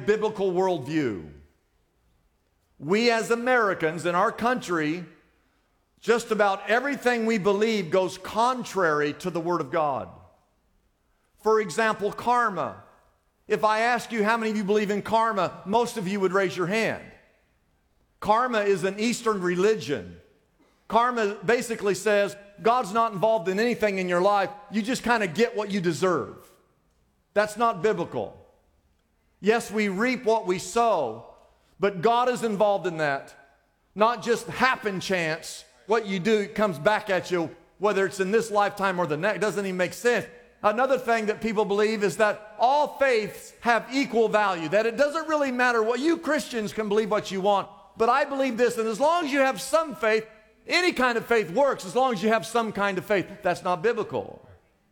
biblical worldview. We as Americans in our country, just about everything we believe goes contrary to the Word of God. For example, karma. If I ask you how many of you believe in karma, most of you would raise your hand. Karma is an Eastern religion. Karma basically says God's not involved in anything in your life. You just kind of get what you deserve. That's not biblical. Yes, we reap what we sow, but God is involved in that. Not just happen chance. What you do comes back at you, whether it's in this lifetime or the next. It doesn't even make sense. Another thing that people believe is that all faiths have equal value, that it doesn't really matter what you Christians can believe what you want, but I believe this, and as long as you have some faith, any kind of faith works as long as you have some kind of faith. That's not biblical.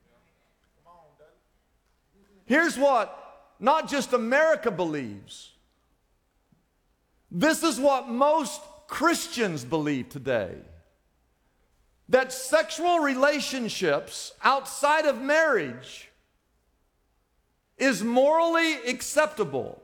Here's what not just America believes. This is what most Christians believe today. That sexual relationships outside of marriage is morally acceptable.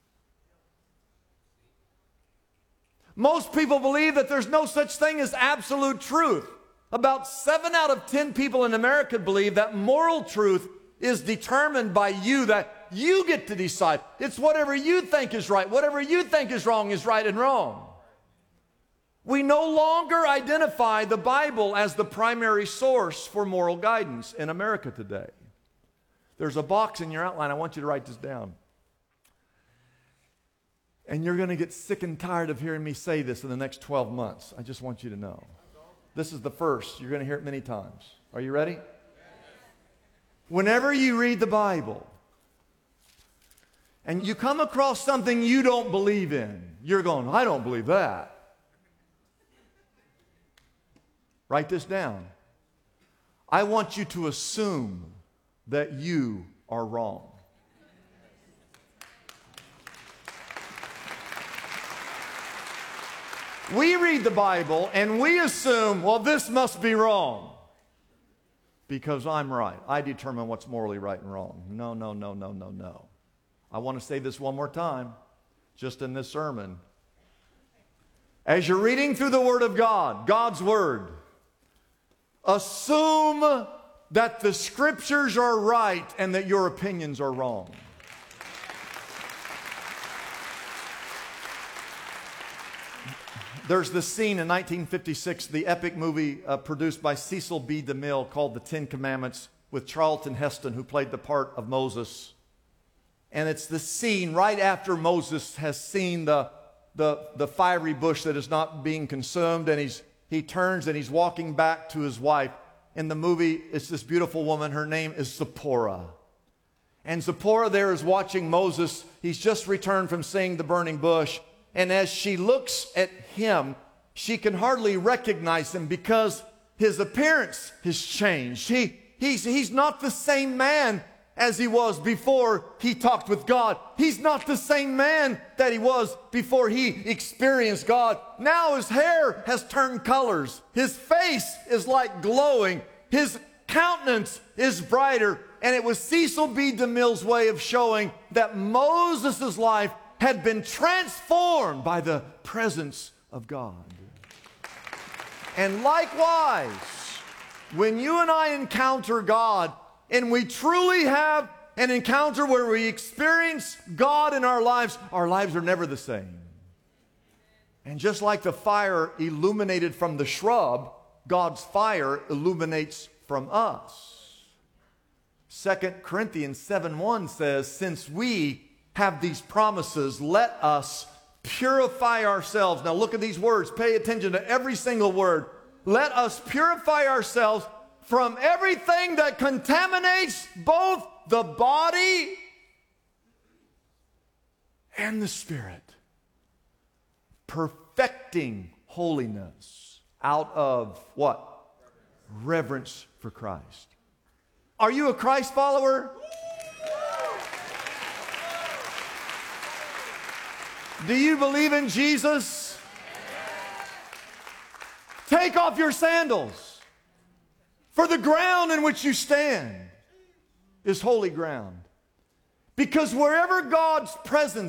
Most people believe that there's no such thing as absolute truth. About 7 out of 10 people in America believe that moral truth is determined by you, that you get to decide. It's whatever you think is right. Whatever you think is wrong is right and wrong. We no longer identify the Bible as the primary source for moral guidance in America today. There's a box in your outline. I want you to write this down. And you're going to get sick and tired of hearing me say this in the next 12 months. I just want you to know. This is the first. You're going to hear it many times. Are you ready? Whenever you read the Bible and you come across something you don't believe in, you're going, I don't believe that. Write this down. I want you to assume that you are wrong. We read the Bible and we assume, well, this must be wrong because I'm right. I determine what's morally right and wrong. No, no, no, no, no, no. I want to say this one more time, just in this sermon. As you're reading through the Word of God, God's Word, assume that the Scriptures are right and that your opinions are wrong. There's this scene in 1956, the epic movie produced by Cecil B. DeMille called The Ten Commandments with Charlton Heston, who played the part of Moses. And it's the scene right after Moses has seen the fiery bush that is not being consumed, and he turns and he's walking back to his wife. In the movie, it's this beautiful woman. Her name is Zipporah. And Zipporah there is watching Moses. He's just returned from seeing the burning bush. And as she looks at him, she can hardly recognize him because his appearance has changed. He's not the same man as he was before he talked with God. He's not the same man that he was before he experienced God. Now his hair has turned colors. His face is like glowing. His countenance is brighter. And it was Cecil B. DeMille's way of showing that Moses' life had been transformed by the presence of God. And likewise, when you and I encounter God, and we truly have an encounter where we experience God in our lives are never the same. And just like the fire illuminated from the shrub, God's fire illuminates from us. 2 Corinthians 7:1 says, since we have these promises, let us purify ourselves. Now look at these words. Pay attention to every single word. Let us purify ourselves from everything that contaminates both the body and the spirit. Perfecting holiness out of what? Reverence for Christ. Are you a Christ follower? Do you believe in Jesus? Take off your sandals, for the ground in which you stand is holy ground. Because wherever God's presence